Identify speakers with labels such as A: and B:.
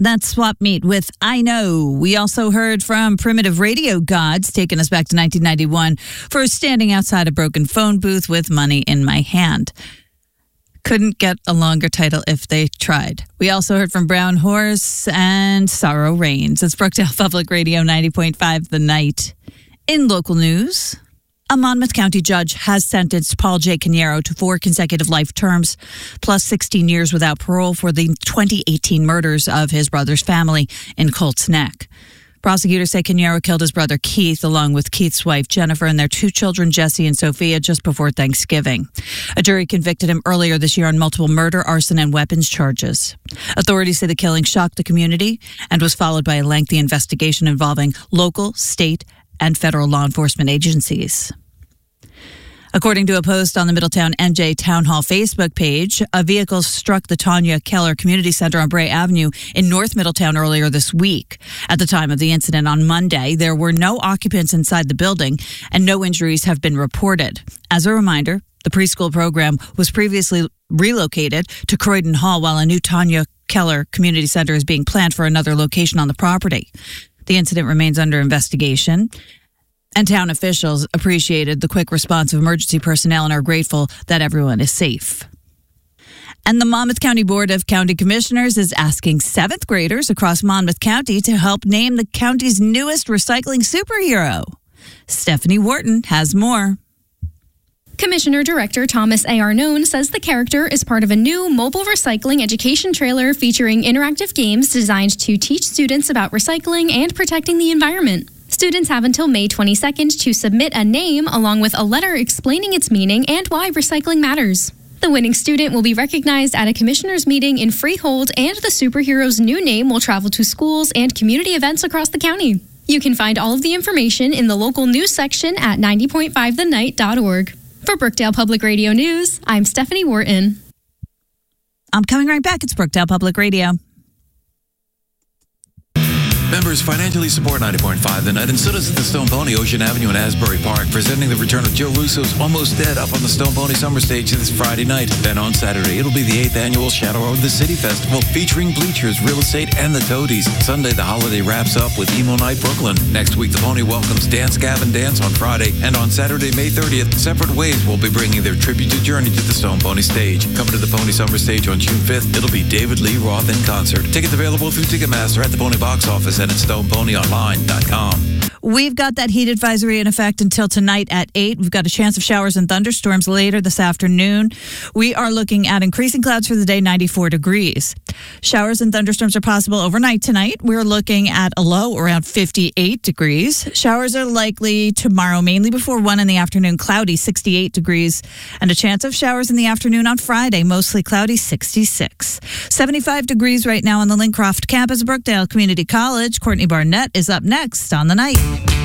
A: That's Swap Meet with I Know. We also heard from Primitive Radio Gods, taking us back to 1991 for standing outside a broken phone booth with Money in My Hand. Couldn't get a longer title if they tried. We also heard from Brown Horse and Sorrow Reigns. It's Brookdale Public Radio 90.5 The Night. In local news, a Monmouth County judge has sentenced Paul J. Caniero to 4 consecutive life terms, plus 16 years without parole for the 2018 murders of his brother's family in Colts Neck. Prosecutors say Caniero killed his brother Keith, along with Keith's wife Jennifer and their 2 children, Jesse and Sophia, just before Thanksgiving. A jury convicted him earlier this year on multiple murder, arson, and weapons charges. Authorities say the killing shocked the community and was followed by a lengthy investigation involving local, state, and federal law enforcement agencies. According to a post on the Middletown NJ Town Hall Facebook page, a vehicle struck the Tanya Keller Community Center on Bray Avenue in North Middletown earlier this week. At the time of the incident on Monday, there were no occupants inside the building and no injuries have been reported. As a reminder, the preschool program was previously relocated to Croydon Hall while a new Tanya Keller Community Center is being planned for another location on the property. The incident remains under investigation, and town officials appreciated the quick response of emergency personnel and are grateful that everyone is safe. And the Monmouth County Board of County Commissioners is asking 7th graders across Monmouth County to help name the county's newest recycling superhero. Stephanie Wharton has more.
B: Commissioner Director Thomas A. Arnone says the character is part of a new mobile recycling education trailer featuring interactive games designed to teach students about recycling and protecting the environment. Students have until May 22nd to submit a name along with a letter explaining its meaning and why recycling matters. The winning student will be recognized at a commissioners' meeting in Freehold, and the superhero's new name will travel to schools and community events across the county. You can find all of the information in the local news section at 90.5thenight.org. For Brookdale Public Radio News, I'm Stephanie Wharton.
A: I'm coming right back. It's Brookdale Public Radio.
C: Members financially support 90.5 The Night, and so does the Stone Pony, Ocean Avenue and Asbury Park, presenting the return of Joe Russo's Almost Dead up on the Stone Pony Summer Stage this Friday night. Then on Saturday, it'll be the 8th annual Shadow of the City Festival, featuring Bleachers, Real Estate, and the Toadies. Sunday, the holiday wraps up with Emo Night Brooklyn. Next week, the Pony welcomes Dance Gavin Dance on Friday, and on Saturday, May 30th, Separate Ways will be bringing their tribute to Journey to the Stone Pony stage. Coming to the Pony Summer Stage on June 5th, it'll be David Lee Roth in concert. Tickets available through Ticketmaster at the Pony box office and at StonePonyOnline.com.
A: We've got that heat advisory in effect until tonight at 8. We've got a chance of showers and thunderstorms later this afternoon. We are looking at increasing clouds for the day, 94 degrees. Showers and thunderstorms are possible overnight tonight. We're looking at a low around 58 degrees. Showers are likely tomorrow, mainly before 1 in the afternoon, cloudy, 68 degrees. And a chance of showers in the afternoon on Friday, mostly cloudy, 66. 75 degrees right now on the Lincroft campus of Brookdale Community College. Courtney Barnett is up next on The Night.